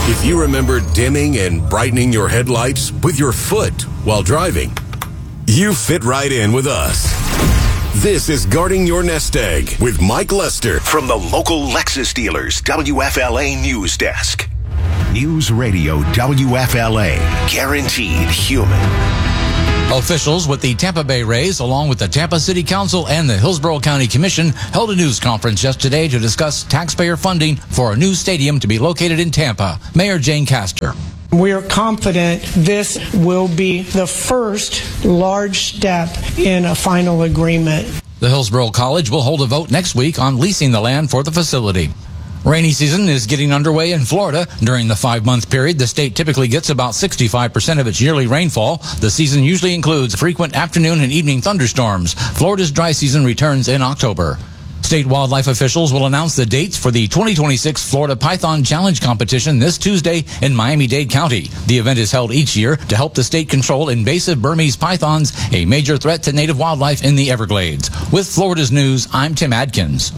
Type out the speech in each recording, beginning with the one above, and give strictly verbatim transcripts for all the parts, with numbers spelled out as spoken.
If you remember dimming and brightening your headlights with your foot while driving, you fit right in with us. This is Guarding Your Nest Egg with Mike Lester from the local Lexus dealers W F L A News Desk. News Radio W F L A, guaranteed human. Officials with the Tampa Bay Rays, along with the Tampa City Council and the Hillsborough County Commission, held a news conference yesterday to discuss taxpayer funding for a new stadium to be located in Tampa. Mayor Jane Castor. We are confident this will be the first large step in a final agreement. The Hillsborough College will hold a vote next week on leasing the land for the facility. Rainy season is getting underway in Florida. During the five-month period, the state typically gets about sixty-five percent of its yearly rainfall. The season usually includes frequent afternoon and evening thunderstorms. Florida's dry season returns in October. State wildlife officials will announce the dates for the twenty twenty-six Florida Python Challenge competition this Tuesday in Miami-Dade County. The event is held each year to help the state control invasive Burmese pythons, a major threat to native wildlife in the Everglades. With Florida's News, I'm Tim Adkins.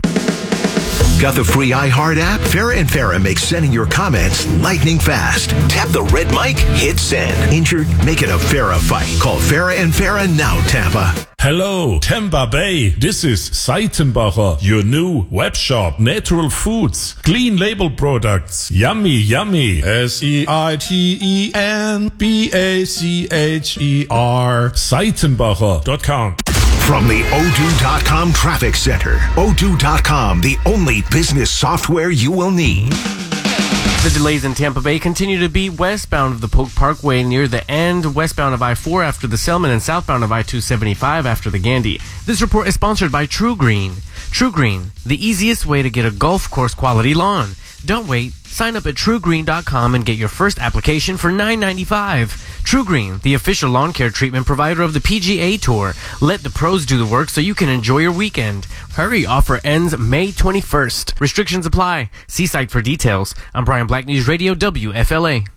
Got the free iHeart app? Farrah and Farrah makes sending your comments lightning fast. Tap the red mic, hit send. Injured? Make it a Farrah fight. Call Farrah and Farrah now, Tampa. Hello, Tampa Bay. This is Seitenbacher, your new web shop. Natural foods, clean label products. Yummy, yummy. S E I T E N B A C H E R. Seitenbacher dot com. From the Odoo dot com Traffic Center. Odoo dot com, the only business software you will need. The delays in Tampa Bay continue to be westbound of the Polk Parkway near the end, westbound of I four after the Selman, and southbound of I two seventy-five after the Gandy. This report is sponsored by True Green. True Green, the easiest way to get a golf course quality lawn. Don't wait. Sign up at true green dot com and get your first application for nine ninety-five. True Green, the official lawn care treatment provider of the P G A Tour. Let the pros do the work so you can enjoy your weekend. Hurry, offer ends May twenty-first. Restrictions apply. See site for details. I'm Brian Black, News Radio W F L A.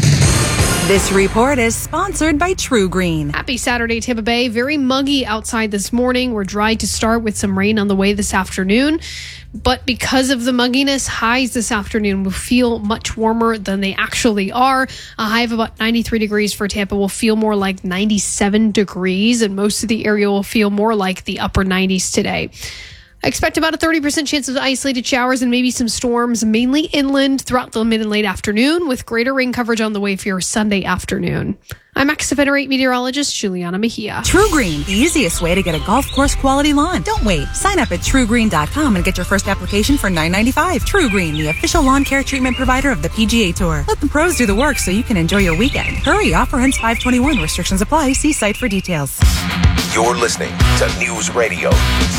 This report is sponsored by True Green. Happy Saturday, Tampa Bay. Very muggy outside this morning. We're dry to start with some rain on the way this afternoon. But because of the mugginess, highs this afternoon will feel much warmer than they actually are. A high of about ninety-three degrees for Tampa will feel more like ninety-seven degrees, and most of the area will feel more like the upper nineties today. I expect about a thirty percent chance of isolated showers and maybe some storms, mainly inland throughout the mid and late afternoon, with greater rain coverage on the way for your Sunday afternoon. I'm X F N eight meteorologist Juliana Mejia. True Green, the easiest way to get a golf course quality lawn. Don't wait. Sign up at true green dot com and get your first application for nine ninety-five. True Green, the official lawn care treatment provider of the P G A Tour. Let the pros do the work so you can enjoy your weekend. Hurry, offer ends five twenty-one. Restrictions apply. See site for details. You're listening to News Radio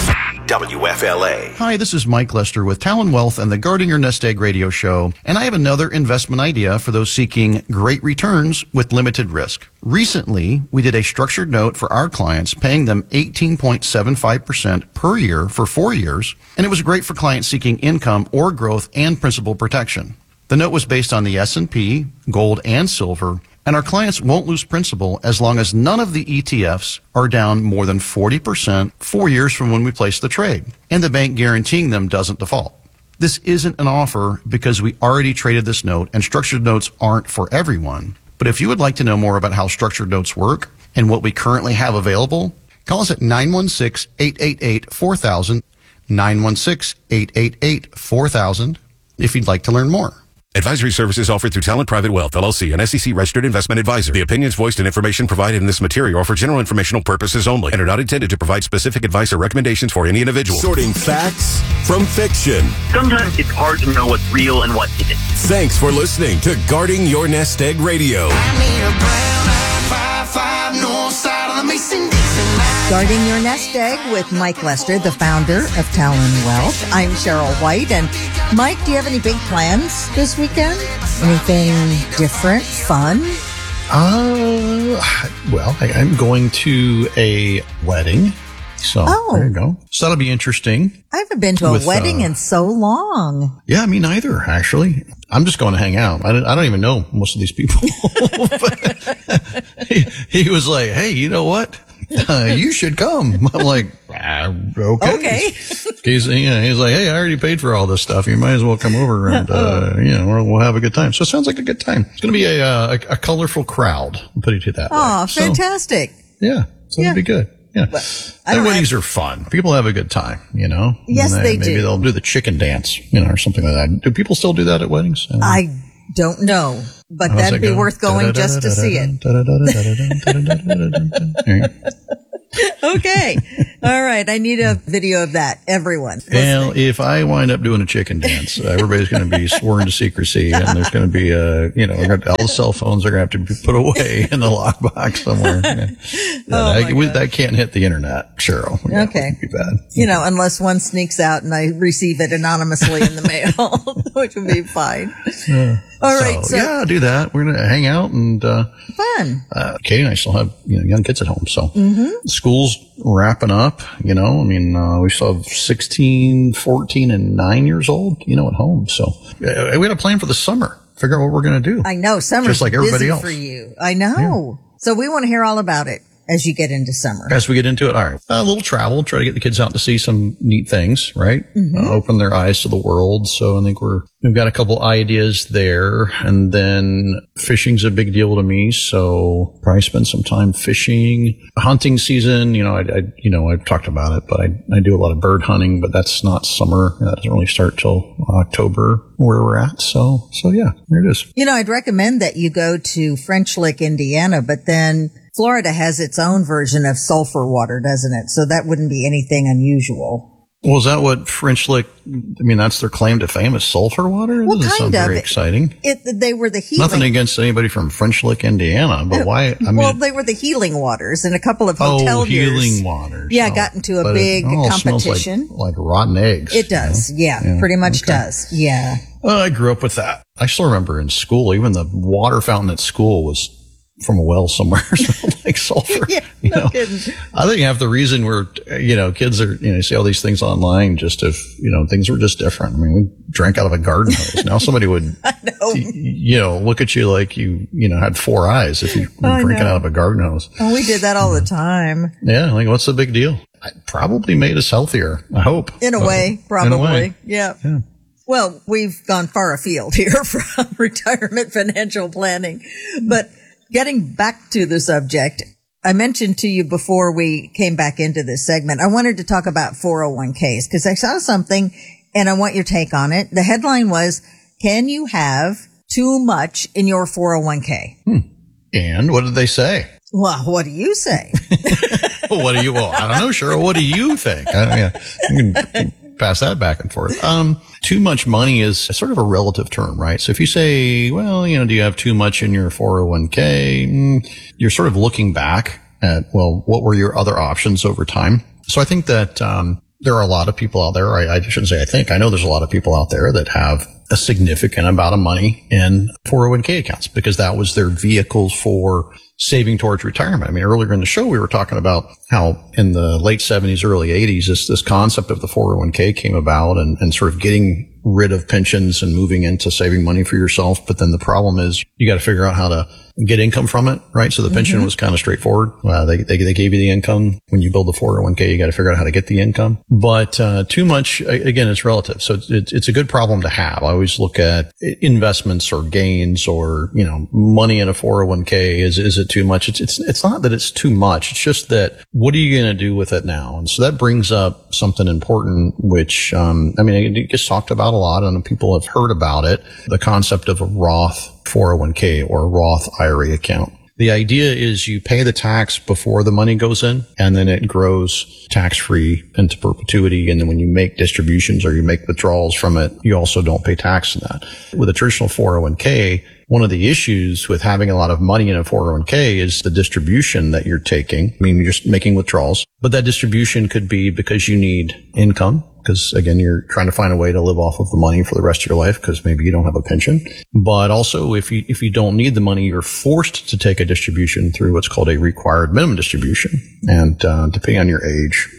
W F L A. Hi, this is Mike Lester with Talon Wealth and the Guarding Your Nest Egg radio show. And I have another investment idea for those seeking great returns with limited risk. Recently, we did a structured note for our clients, paying them eighteen point seven five percent per year for four years. And it was great for clients seeking income or growth and principal protection. The note was based on the S and P, gold, and silver. And our clients won't lose principal as long as none of the E T Fs are down more than forty percent four years from when we place the trade, and the bank guaranteeing them doesn't default. This isn't an offer because we already traded this note, and structured notes aren't for everyone. But if you would like to know more about how structured notes work and what we currently have available, call us at nine one six, eight eight eight, four thousand, nine one six, eight eight eight, four thousand, if you'd like to learn more. Advisory services offered through Talent Private Wealth, L L C, an S E C-registered investment advisor. The opinions voiced and information provided in this material are for general informational purposes only and are not intended to provide specific advice or recommendations for any individual. Sorting facts from fiction. Sometimes it's hard to know what's real and what isn't. Thanks for listening to Guarding Your Nest Egg Radio. I need a brown eye, five, five, north side of the Mason-Dixon line. Guarding Your Nest Egg with Mike Lester, the founder of Talon Wealth. I'm Cheryl White. And Mike, do you have any big plans this weekend? Anything different, fun? Uh, well, I, I'm going to a wedding. So oh. there you go. So that'll be interesting. I haven't been to a with, wedding uh, in so long. Yeah, me neither, actually. I'm just going to hang out. I don't, I don't even know most of these people. But he, he was like, hey, you know what? Uh, you should come. I'm like, Ah, okay. Okay. He's, you know, he's like, hey, I already paid for all this stuff. You might as well come over and, uh, you know, we'll, we'll have a good time. So it sounds like a good time. It's going to be a, uh, a, a colorful crowd. I'll put it to that Oh, way. fantastic. So, yeah. So Yeah. it'll be good. Yeah. I And don't weddings are fun. People have a good time, you know? Yes, And they maybe do. they'll do the chicken dance, you know, or something like that. Do people still do that at weddings? Uh, I don't know, but how's that'd that be go? worth going just to see it. it. Okay. All right. I need a video of that. Everyone. Well, if I wind up doing a chicken dance, everybody's going to be sworn to secrecy, and there's going to be a, you know, all the cell phones are going to have to be put away in the lockbox somewhere. Yeah. Oh, that, my that can't hit the internet, Cheryl. Yeah, Okay. it'd be bad. You know, unless one sneaks out and I receive it anonymously in the mail, which would be fine. Yeah. All right. So, So, yeah, do that. We're going to hang out, and uh, fun. uh, Katie and I still have, you know, young kids at home, so Mm-hmm. school's wrapping up. You know, I mean, uh, we still have sixteen, fourteen, and nine years old, you know, at home. So uh, we had a plan for the summer. Figure out what we're going to do. I know. Summer's Just like everybody busy else. for you. I know. So we want to hear all about it as you get into summer. As we get into it, all right, a little travel, try to get the kids out to see some neat things, right? Mm-hmm. Uh, open their eyes to the world. So I think we're, we've got a couple ideas there. And then fishing's a big deal to me. So probably spend some time fishing. Hunting season, you know, I, I you know, I've talked about it, but I, I do a lot of bird hunting, but that's not summer. That doesn't really start till October where we're at. So, so yeah, there it is. You know, I'd recommend that you go to French Lick, Indiana, but then Florida has its own version of sulfur water, doesn't it? So that wouldn't be anything unusual. Well, is that what French Lick, I mean, that's their claim to fame is sulfur water? It Well, doesn't kind sound of. very exciting. It, they were the healing. Nothing against anybody from French Lick, Indiana, but why? I mean, well, they were the healing waters, and a couple of oh, hotel healing waters. Yeah, Oh, got into a but big it all smells competition. Like, like rotten eggs. It does. you know? Yeah, Yeah, pretty much okay. does. Yeah. Well, I grew up with that. I still remember in school, even the water fountain at school was from a well somewhere, smelled like sulfur. Yeah, you no know? kidding. I think half the reason we're, you know, kids are, you know, see all these things online just if, you know, things were just different. I mean, we drank out of a garden hose. Now somebody would, I know. you know, look at you like you, you know, had four eyes if you were I drinking know. out of a garden hose. Oh, we did that all the time. Yeah, like what's the big deal? It probably made us healthier, I hope. In a But- way, probably. In a way. Yeah. Yeah. Well, we've gone far afield here from retirement financial planning. But getting back to the subject, I mentioned to you before we came back into this segment, I wanted to talk about four oh one k's because I saw something and I want your take on it. The headline was, can you have too much in your four oh one k? Hmm. And what did they say? Well, what do you say? What do you, well, I don't know, Cheryl. What do you think? I, yeah, you can pass that back and forth. Um, too much money is sort of a relative term, right? So if you say, well, you know, do you have too much in your four oh one k? Mm, you're sort of looking back at, well, what were your other options over time? So I think that, um, there are a lot of people out there. I, I shouldn't say I think. I know there's a lot of people out there that have a significant amount of money in four oh one k accounts because that was their vehicle for saving towards retirement. I mean, earlier in the show, we were talking about how in the late seventies, early eighties, this, this concept of the four oh one k came about and, and sort of getting rid of pensions and moving into saving money for yourself. But then the problem is you got to figure out how to get income from it, right? So the pension Mm-hmm. was kind of straightforward. Uh, they, they, they gave you the income. When you build the four oh one k, you got to figure out how to get the income. But, uh, too much, again, it's relative. So it's, it's, it's a good problem to have. I always look at investments or gains or, you know, money in a four oh one k. Is, is it too much? It's, it's, it's not that it's too much. It's just that what are you going to do with it now? And so that brings up something important, which, um, I mean, it gets talked about a lot and people have heard about it. The concept of a Roth four oh one k or a Roth I R A account. The idea is you pay the tax before the money goes in and then it grows tax-free into perpetuity. And then when you make distributions or you make withdrawals from it, you also don't pay tax on that. With a traditional four oh one k, one of the issues with having a lot of money in a four oh one k is the distribution that you're taking. I mean, you're just making withdrawals, but that distribution could be because you need income. Because again, you're trying to find a way to live off of the money for the rest of your life because maybe you don't have a pension. But also if you, if you don't need the money, you're forced to take a distribution through what's called a required minimum distribution. And, uh, depending on your age,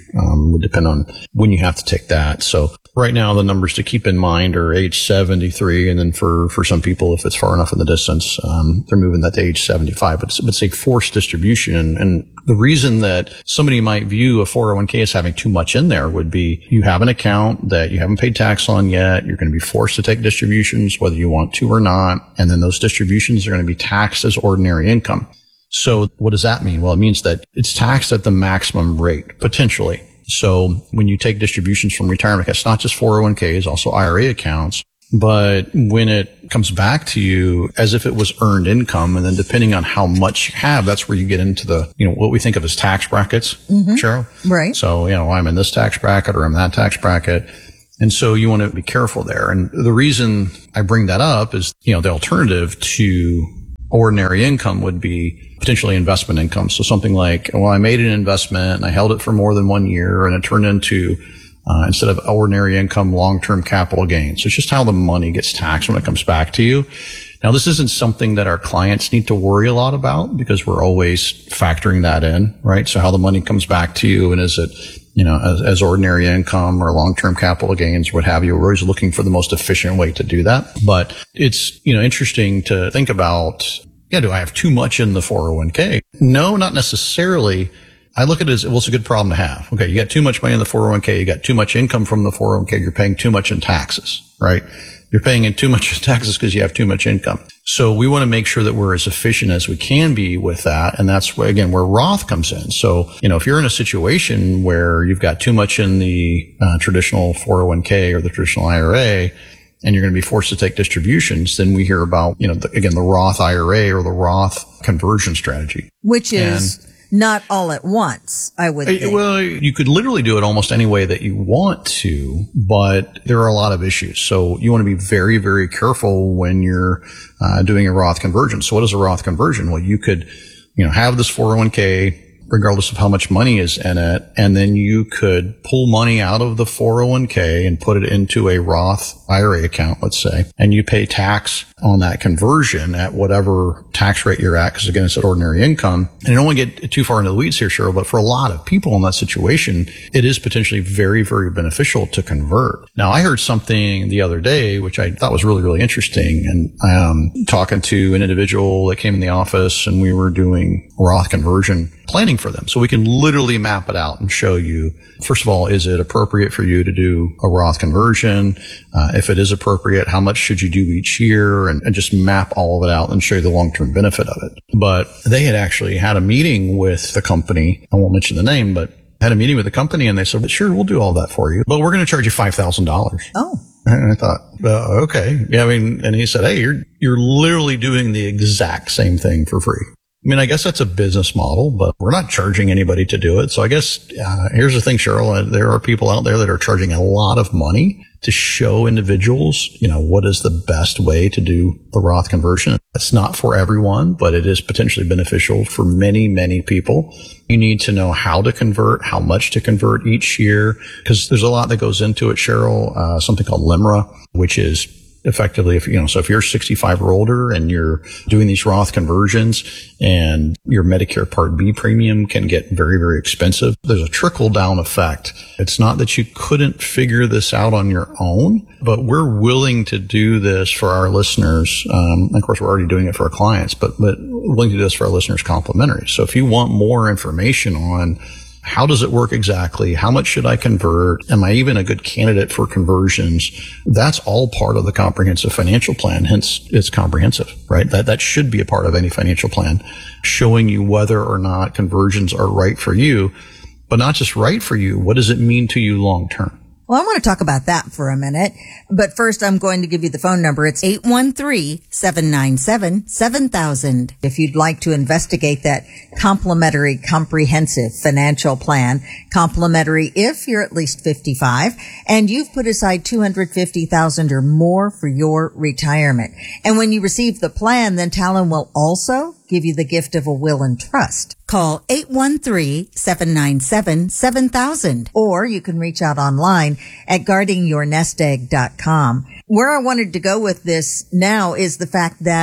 Um, would depend on when you have to take that. So right now, the numbers to keep in mind are age seventy-three. And then for, for some people, if it's far enough in the distance, um, they're moving that to age seventy-five. But it's, it's a forced distribution. And, and the reason that somebody might view a four oh one k as having too much in there would be you have an account that you haven't paid tax on yet. You're going to be forced to take distributions, whether you want to or not. And then those distributions are going to be taxed as ordinary income. So what does that mean? Well, it means that it's taxed at the maximum rate, potentially. So when you take distributions from retirement accounts, not just four oh one k's, also I R A accounts, but when it comes back to you as if it was earned income, and then depending on how much you have, that's where you get into the, you know, what we think of as tax brackets, mm-hmm. Cheryl. Right. So, you know, I'm in this tax bracket or I'm that tax bracket. And so you want to be careful there. And the reason I bring that up is, you know, the alternative to ordinary income would be potentially investment income. So something like, well, I made an investment and I held it for more than one year and it turned into, uh, instead of ordinary income, long-term capital gains. So it's just how the money gets taxed when it comes back to you. Now, this isn't something that our clients need to worry a lot about because we're always factoring that in, right? So how the money comes back to you, and is it, you know, as, as ordinary income or long-term capital gains, what have you. We're always looking for the most efficient way to do that. But it's, you know, interesting to think about, yeah, do I have too much in the four oh one k? No, not necessarily. I look at it as, well, it's a good problem to have. Okay, you got too much money in the four oh one k, you got too much income from the four oh one k, you're paying too much in taxes, right? You're paying in too much in taxes because you have too much income. So we want to make sure that we're as efficient as we can be with that. And that's, again, where Roth comes in. So, you know, if you're in a situation where you've got too much in the uh, traditional four oh one k or the traditional I R A, and you're going to be forced to take distributions, then we hear about, you know, the, again, the Roth I R A or the Roth conversion strategy. Which is... And, not all at once, I would think. Well, you could literally do it almost any way that you want to, but there are a lot of issues. So you want to be very, very careful when you're uh, doing a Roth conversion. So what is a Roth conversion? Well, you could, you know, have this four oh one k regardless of how much money is in it, and then you could pull money out of the four oh one k and put it into a Roth I R A account, let's say, and you pay tax on that conversion at whatever tax rate you're at, because again, it's at ordinary income. And I don't want to get too far into the weeds here, Cheryl, but for a lot of people in that situation, it is potentially very, very beneficial to convert. Now, I heard something the other day, which I thought was really, really interesting, and um talking to an individual that came in the office, and we were doing Roth conversion planning for them. So we can literally map it out and show you, first of all, is it appropriate for you to do a Roth conversion? Uh, if it is appropriate, how much should you do each year? And, and just map all of it out and show you the long-term benefit of it. But they had actually had a meeting with the company. I won't mention the name, but had a meeting with the company, and they said, well, sure, we'll do all that for you, but we're going to charge you five thousand dollars. Oh. And I thought, well, okay. Yeah, I mean, and he said, hey, you're, you're literally doing the exact same thing for free. I mean, I guess that's a business model, but we're not charging anybody to do it. So I guess uh, here's the thing, Cheryl. There are people out there that are charging a lot of money to show individuals, you know, what is the best way to do the Roth conversion. It's not for everyone, but it is potentially beneficial for many, many people. You need to know how to convert, how much to convert each year, because there's a lot that goes into it, Cheryl. Uh, something called L I M R A, which is effectively, if you know, so if you're sixty-five or older and you're doing these Roth conversions, and your Medicare Part B premium can get very, very expensive, there's a trickle down effect. It's not that you couldn't figure this out on your own, but we're willing to do this for our listeners. Um, of course, we're already doing it for our clients, but, but willing to do this for our listeners complimentary. So if you want more information on how does it work exactly? How much should I convert? Am I even a good candidate for conversions? That's all part of the comprehensive financial plan. Hence, it's comprehensive, right? That, that should be a part of any financial plan, showing you whether or not conversions are right for you, but not just right for you. What does it mean to you long term? Well, I want to talk about that for a minute. But first, I'm going to give you the phone number. It's eight one three, seven nine seven, seven thousand. If you'd like to investigate that complimentary, comprehensive financial plan, complimentary if you're at least fifty-five, and you've put aside two hundred fifty thousand dollars or more for your retirement. And when you receive the plan, then Talon will also give you the gift of a will and trust. Call eight one three, seven nine seven, seven thousand, or you can reach out online at guarding your nest egg dot com. Where I wanted to go with this now is the fact that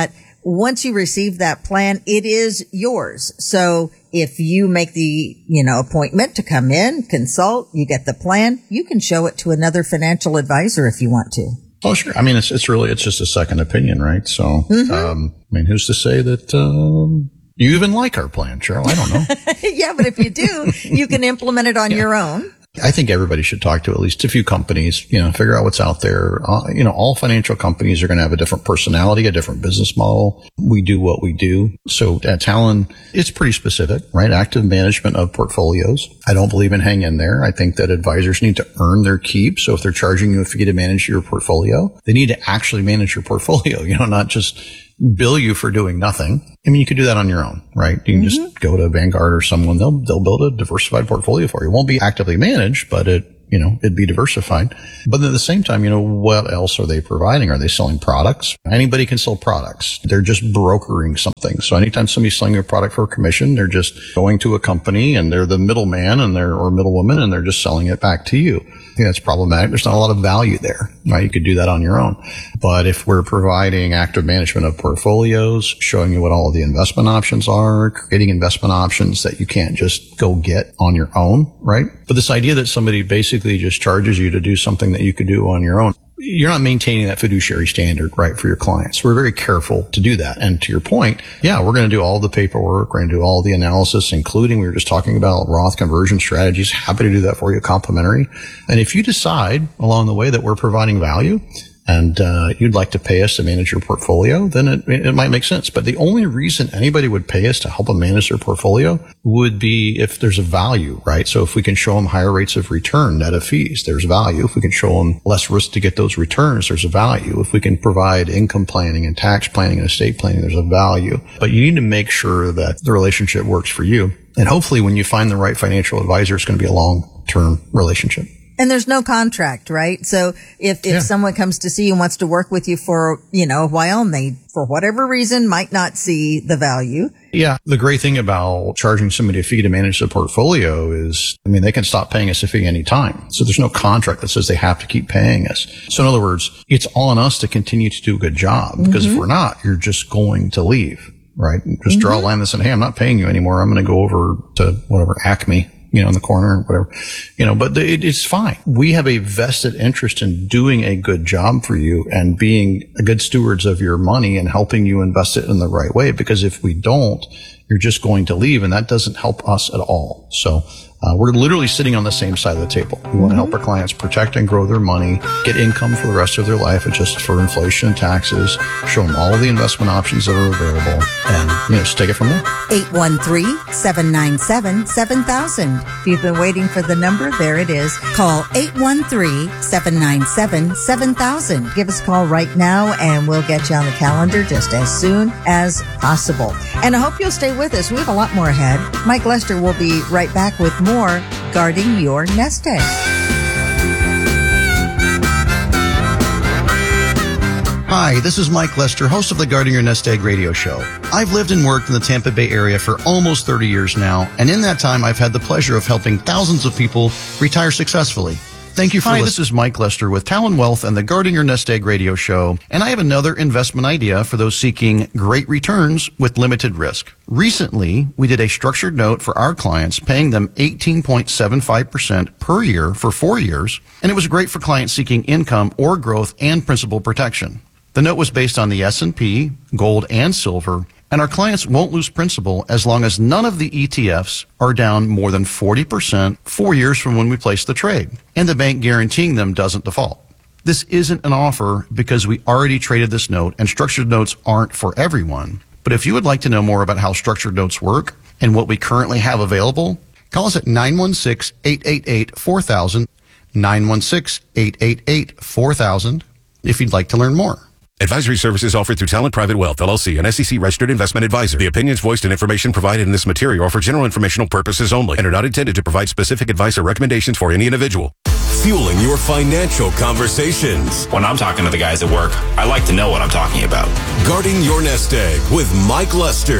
once you receive that plan, it is yours. So if you make the, you know, appointment to come in, consult, you get the plan, you can show it to another financial advisor if you want to. Oh, sure. I mean, it's it's really, it's just a second opinion, right? So, mm-hmm. um, I mean, who's to say that um, you even like our plan, Cheryl? I don't know. Yeah, but if you do, you can implement it on yeah. your own. I think everybody should talk to at least a few companies, you know, figure out what's out there. Uh, you know, all financial companies are going to have a different personality, a different business model. We do what we do. So at Talon, it's pretty specific, right? Active management of portfolios. I don't believe in hang in there. I think that advisors need to earn their keep. So if they're charging you a fee to manage your portfolio, they need to actually manage your portfolio, you know, not just bill you for doing nothing. I mean, you could do that on your own, right? You can mm-hmm. just go to Vanguard or someone. They'll, they'll build a diversified portfolio for you. It won't be actively managed, but it, you know, it'd be diversified. But at the same time, you know, what else are they providing? Are they selling products? Anybody can sell products. They're just brokering something. So anytime somebody's selling a product for a commission, they're just going to a company and they're the middleman and they're, or middlewoman, and they're just selling it back to you. I think that's problematic. There's not a lot of value there, right? You could do that on your own. But if we're providing active management of portfolios, showing you what all of the investment options are, creating investment options that you can't just go get on your own, right? But this idea that somebody basically just charges you to do something that you could do on your own, you're not maintaining that fiduciary standard, right, for your clients. We're very careful to do that. And to your point, yeah, we're going to do all the paperwork. We're going to do all the analysis, including we were just talking about Roth conversion strategies. Happy to do that for you, complimentary. And if you decide along the way that we're providing value, and uh, you'd like to pay us to manage your portfolio, then it, it might make sense. But the only reason anybody would pay us to help them manage their portfolio would be if there's a value, right? So if we can show them higher rates of return net of fees, there's value. If we can show them less risk to get those returns, there's a value. If we can provide income planning and tax planning and estate planning, there's a value. But you need to make sure that the relationship works for you. And hopefully when you find the right financial advisor, it's going to be a long-term relationship. And there's no contract, right? So if, if yeah. someone comes to see you and wants to work with you for, you know, a while and they, for whatever reason, might not see the value. Yeah. The great thing about charging somebody a fee to manage the portfolio is, I mean, they can stop paying us a fee anytime. So there's no contract that says they have to keep paying us. So in other words, it's all on us to continue to do a good job, because mm-hmm. if we're not, you're just going to leave, right? Just mm-hmm. draw a line that said, hey, I'm not paying you anymore. I'm going to go over to whatever, Acme, you know, in the corner or whatever, you know, but it, it's fine. We have a vested interest in doing a good job for you and being good stewards of your money and helping you invest it in the right way. Because if we don't, you're just going to leave, and that doesn't help us at all. So uh, we're literally sitting on the same side of the table. We want to help our clients protect and grow their money, get income for the rest of their life, adjust for inflation and taxes, show them all the investment options that are available, and, you know, just take it from there. eight one three, seven nine seven, seven thousand. If you've been waiting for the number, there it is. Call eight one three, seven nine seven, seven thousand. Give us a call right now, and we'll get you on the calendar just as soon as possible. And I hope you'll stay with us. We have a lot more ahead. Mike Lester will be right back with more Guarding Your Nest Egg. Hi, this is Mike Lester, host of the Guarding Your Nest Egg radio show. I've lived and worked in the Tampa Bay area for almost thirty years now, and in that time I've had the pleasure of helping thousands of people retire successfully. Thank you for listening. Hi, this is Mike Lester with Talon Wealth and the Guarding Your Nest Egg radio show, and I have another investment idea for those seeking great returns with limited risk. Recently, we did a structured note for our clients, paying them eighteen point seven five percent per year for four years, and it was great for clients seeking income or growth and principal protection. The note was based on the S and P, gold, and silver, and our clients won't lose principal as long as none of the E T Fs are down more than forty percent four years from when we placed the trade, and the bank guaranteeing them doesn't default. This isn't an offer because we already traded this note, and structured notes aren't for everyone. But if you would like to know more about how structured notes work and what we currently have available, call us at nine one six, eight eight eight, four thousand, nine one six, eight eight eight, four thousand, if you'd like to learn more. Advisory services offered through Talent Private Wealth, L L C, an S E C registered investment advisor. The opinions voiced and information provided in this material are for general informational purposes only and are not intended to provide specific advice or recommendations for any individual. Fueling your financial conversations. When I'm talking to the guys at work, I like to know what I'm talking about. Guarding Your Nest Egg with Mike Lester.